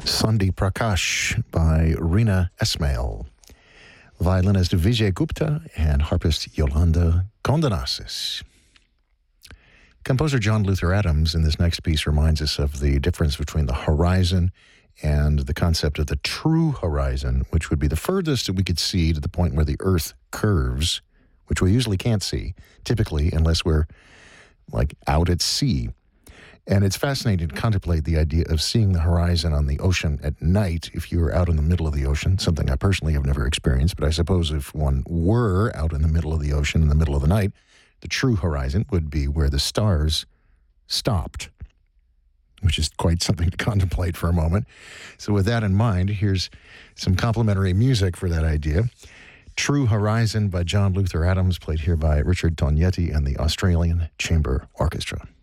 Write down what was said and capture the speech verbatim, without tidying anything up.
Sandhi Prakash by Reena Esmail. Violinist Vijay Gupta and harpist Yolanda Kondanassis. Composer John Luther Adams in this next piece reminds us of the difference between the horizon and the concept of the true horizon, which would be the furthest that we could see to the point where the Earth curves, which we usually can't see, typically, unless we're like out at sea. And it's fascinating to contemplate the idea of seeing the horizon on the ocean at night if you were out in the middle of the ocean, something I personally have never experienced, but I suppose if one were out in the middle of the ocean in the middle of the night, the true horizon would be where the stars stopped, which is quite something to contemplate for a moment. So with that in mind, here's some complimentary music for that idea. True Horizon by John Luther Adams, played here by Richard Tognetti and the Australian Chamber Orchestra.